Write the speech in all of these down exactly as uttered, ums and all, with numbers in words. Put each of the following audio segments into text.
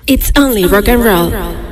It's only rock and roll.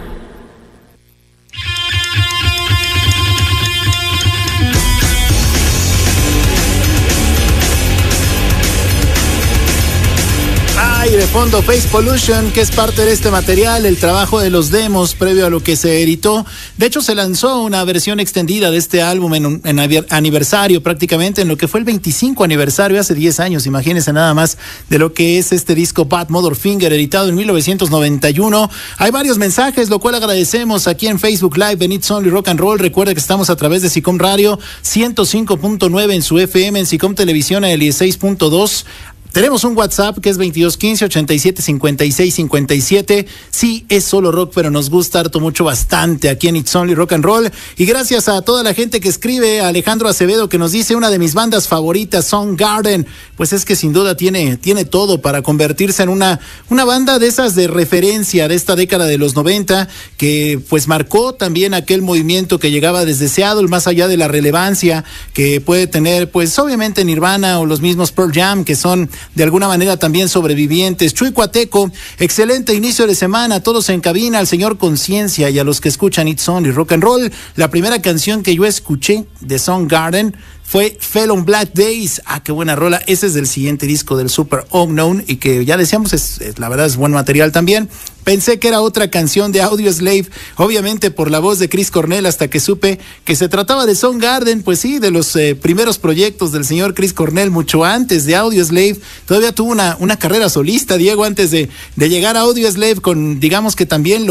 Y de fondo Face Pollution, que es parte de este material, el trabajo de los demos previo a lo que se editó. De hecho, se lanzó una versión extendida de este álbum en, un, en aniversario, prácticamente en lo que fue el veinticinco aniversario, hace diez años. Imagínense nada más de lo que es este disco Bad Motherfinger, editado en mil novecientos noventa y uno. Hay varios mensajes, lo cual agradecemos aquí en Facebook Live, en It's Only Rock and Roll. Recuerda que estamos a través de SICOM Radio ciento cinco punto nueve en su F M, en SICOM Televisión a el dieciséis punto dos. Tenemos un WhatsApp que es veintidós quince, ochenta y siete, cincuenta y seis, cincuenta y siete. Sí, es solo rock, pero nos gusta harto mucho bastante aquí en It's Only Rock and Roll. Y gracias a toda la gente que escribe, a Alejandro Acevedo, que nos dice una de mis bandas favoritas, Soundgarden. Pues es que sin duda tiene, tiene todo para convertirse en una, una banda de esas de referencia de esta década de los noventa, que pues marcó también aquel movimiento que llegaba desde Seattle, más allá de la relevancia que puede tener, pues obviamente Nirvana o los mismos Pearl Jam, que son de alguna manera también sobrevivientes. Chuy Cuateco, excelente inicio de semana, todos en cabina, al señor Conciencia y a los que escuchan It's Only Rock and Roll. La primera canción que yo escuché de Soundgarden fue Fell on Black Days. Ah, qué buena rola. Ese es del siguiente disco del Super Unknown y que ya decíamos, es, es, la verdad es buen material también. Pensé que era otra canción de Audioslave, obviamente por la voz de Chris Cornell, hasta que supe que se trataba de Soundgarden. Pues sí, de los eh, primeros proyectos del señor Chris Cornell, mucho antes de Audioslave. Todavía tuvo una, una carrera solista, Diego, antes de, de llegar a Audioslave, con, digamos que también